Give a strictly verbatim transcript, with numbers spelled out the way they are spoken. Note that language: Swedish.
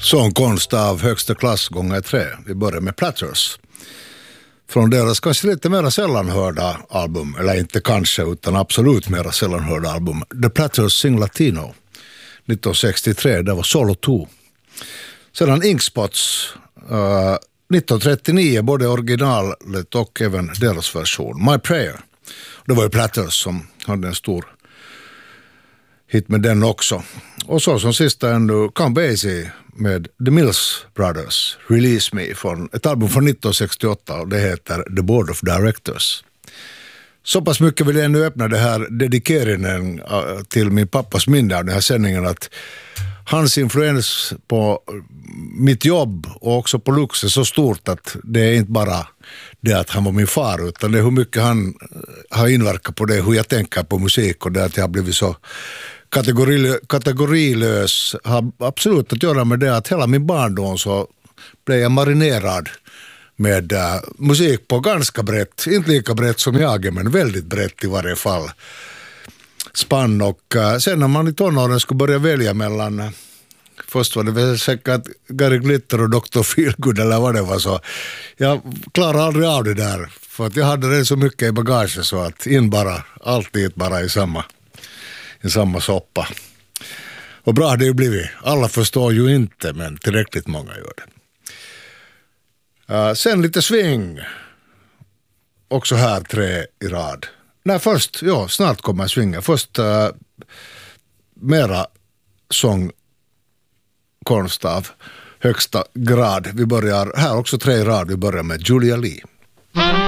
Sångkonst av högsta klass gånger tre. Vi börjar med Platters. Från deras kanske lite mer sällanhörda album, eller inte kanske utan absolut mer sällanhörda album, The Platters Sing Latino nittonhundrasextiotre, det var Solo två. Sedan Inkspots uh, nittonhundratrettionio, både originalet och även deras version, My Prayer. Det var ju Platters som hade en stor hit med den också. Och så som sista ännu Count Basie med The Mills Brothers, Release Me, från ett album från nittonhundrasextioåtta, och det heter The Board of Directors. Så pass mycket vill jag nu öppna det här dedikeringen till min pappas minne av den här sändningen, att hans influens på mitt jobb och också på Lux är så stort att det är inte bara det att han var min far, utan det är hur mycket han har inverkat på det, hur jag tänker på musik, och det att jag har blivit så kategorilö, kategorilös har absolut att göra med det att hela min barndom så blev jag marinerad med uh, musik på ganska brett, inte lika brett som jag är, men väldigt brett i varje fall spann. Och uh, sen när man i tonåren skulle börja välja mellan uh, först var det väl säkert Gary Glitter och doktor Feelgood eller vad det var, så jag klarade aldrig av det där, för att jag hade det så mycket i bagage så att in bara, alltid bara i samma i samma soppa. Och bra det ju blivit. Alla förstår ju inte, men tillräckligt många gör det. Uh, sen lite swing. Också här tre i rad. Nej, först, ja, snart kommer swinga. Först uh, mera sångkonst av högsta grad. Vi börjar, här också tre i rad, vi börjar med Julia Lee.